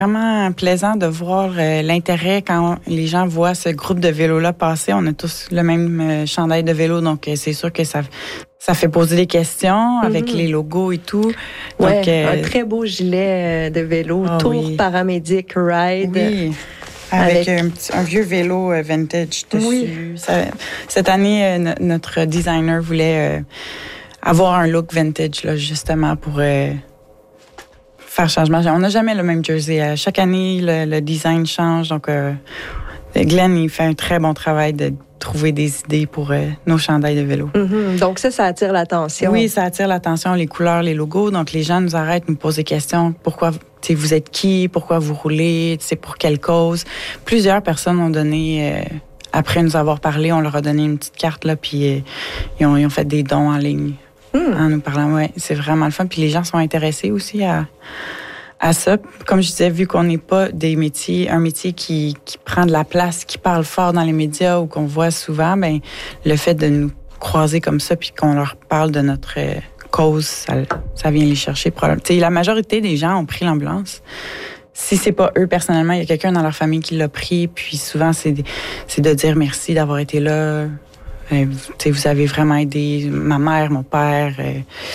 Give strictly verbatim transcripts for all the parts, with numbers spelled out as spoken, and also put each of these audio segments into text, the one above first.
Vraiment plaisant de voir euh, l'intérêt quand les gens voient ce groupe de vélos-là passer. On a tous le même euh, chandail de vélo, donc euh, c'est sûr que ça, ça fait poser des questions avec mm-hmm. les logos et tout. Ouais, donc, euh, un très beau gilet de vélo, oh, Tour oui. Paramédic Ride. Oui. Avec, avec un, petit, un vieux vélo euh, vintage dessus. Oui. Ça, cette année, euh, no- notre designer voulait euh, avoir un look vintage, là, justement, pour euh, faire changement. On n'a jamais le même jersey. À chaque année, le, le design change. Donc, euh, Glenn, il fait un très bon travail de trouver des idées pour euh, nos chandails de vélo. Mm-hmm. Donc ça, ça attire l'attention. Oui, ça attire l'attention, les couleurs, les logos. Donc, les gens nous arrêtent, nous posent des questions. Pourquoi, tu sais, vous êtes qui? Pourquoi vous roulez? Tu sais, pour quelle cause? Plusieurs personnes ont donné, euh, après nous avoir parlé, on leur a donné une petite carte, là, puis euh, ils, ont, ils ont fait des dons en ligne. Mm. En nous parlant, ouais, c'est vraiment le fun. Puis les gens sont intéressés aussi à, à ça. Comme je disais, vu qu'on n'est pas des métiers, un métier qui, qui prend de la place, qui parle fort dans les médias ou qu'on voit souvent, ben le fait de nous croiser comme ça puis qu'on leur parle de notre euh, cause, ça, ça vient les chercher. Tu sais, la majorité des gens ont pris l'ambulance. Si c'est pas eux personnellement, il y a quelqu'un dans leur famille qui l'a pris. Puis souvent, c'est, c'est de dire merci d'avoir été là. Euh, vous avez vraiment aidé ma mère, mon père, euh,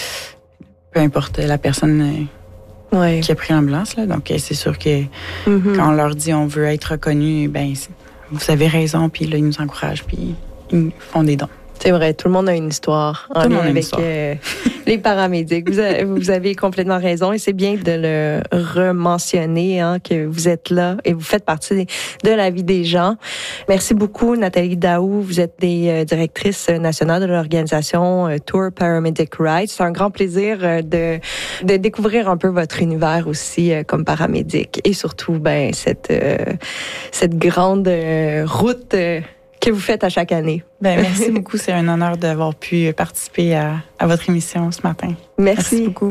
peu importe la personne euh, ouais. qui a pris l'ambulance. Là. Donc, euh, c'est sûr que mm-hmm. quand on leur dit on veut être reconnu, ben vous avez raison, puis là, ils nous encouragent, puis ils nous font des dons. C'est vrai, tout le monde a une histoire en lien avec euh, les paramédics. Vous avez, vous avez complètement raison et c'est bien de le rementionner, hein, que vous êtes là et vous faites partie de la vie des gens. Merci beaucoup, Nathalie Daou. Vous êtes des euh, directrices nationales de l'organisation euh, Tour Paramedic Ride. C'est un grand plaisir euh, de, de découvrir un peu votre univers aussi euh, comme paramédic et surtout ben cette, euh, cette grande euh, route euh, que vous faites à chaque année. Ben, merci beaucoup. C'est un honneur d'avoir pu participer à, à votre émission ce matin. Merci, merci beaucoup.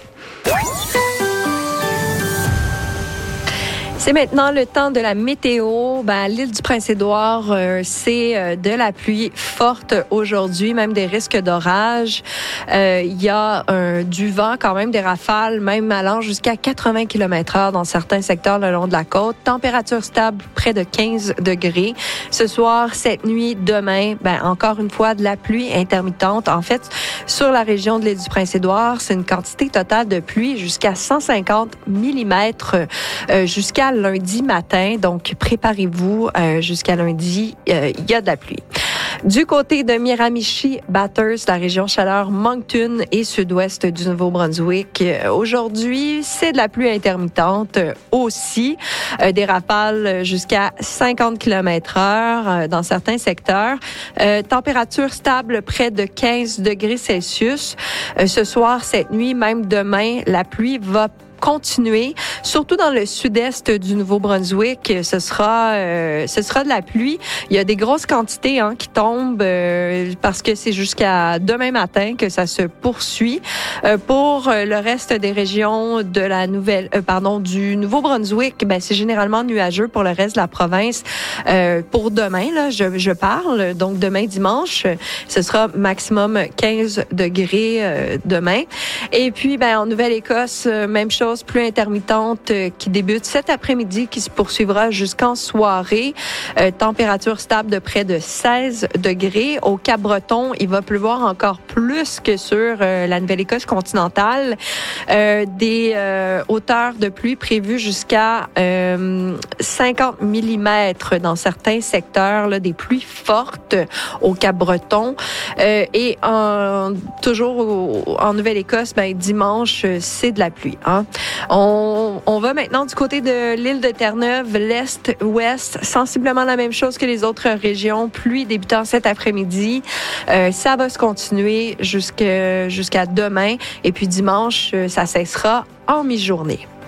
C'est maintenant le temps de la météo. Ben, à l'île du Prince-Édouard, euh, c'est euh, de la pluie forte aujourd'hui, même des risques d'orage. Euh, il y a un, du vent, quand même des rafales, même allant jusqu'à quatre-vingts kilomètres heure dans certains secteurs le long de la côte. Température stable, près de quinze degrés. Ce soir, cette nuit, demain, ben, encore une fois, de la pluie intermittente. En fait, sur la région de l'île du Prince-Édouard, c'est une quantité totale de pluie jusqu'à cent cinquante millimètres euh, jusqu'à lundi matin. Donc, préparez-vous euh, jusqu'à lundi. Euh, il y a de la pluie. Du côté de Miramichi, Bathurst, la région chaleur Moncton et sud-ouest du Nouveau-Brunswick, euh, aujourd'hui, c'est de la pluie intermittente euh, aussi. Euh, des rafales jusqu'à cinquante kilomètres heure euh, dans certains secteurs. Euh, température stable près de quinze degrés Celsius. Euh, ce soir, cette nuit, même demain, la pluie va continuer, surtout dans le sud-est du Nouveau-Brunswick. Ce sera, euh, ce sera de la pluie. Il y a des grosses quantités hein, qui tombent euh, parce que c'est jusqu'à demain matin que ça se poursuit. Euh, pour le reste des régions de la nouvelle, euh, pardon, du Nouveau-Brunswick, ben c'est généralement nuageux pour le reste de la province. Euh, pour demain, là, je, je parle. Donc demain dimanche, ce sera maximum quinze degrés euh, demain. Et puis, ben en Nouvelle-Écosse, même chose. Plus intermittente euh, qui débute cet après-midi, qui se poursuivra jusqu'en soirée. Euh, température stable de près de seize degrés. Au Cap-Breton, il va pleuvoir encore plus que sur euh, la Nouvelle-Écosse continentale. Euh, des euh, hauteurs de pluie prévues jusqu'à euh, cinquante millimètres dans certains secteurs, là, des pluies fortes au Cap-Breton. Euh, et en, toujours au, en Nouvelle-Écosse, ben, dimanche, c'est de la pluie. Hein? On, on va maintenant du côté de l'île de Terre-Neuve, l'est, ouest, sensiblement la même chose que les autres régions. Pluie débutant cet après-midi. Euh, ça va se continuer jusqu'à, jusqu'à demain. Et puis dimanche, ça cessera en mi-journée.